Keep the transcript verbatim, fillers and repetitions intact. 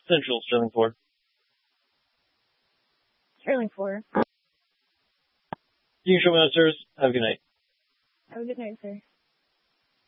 Central, Sterling four. Sterling four. You can show me downstairs. Have a good night. Have a good night, sir.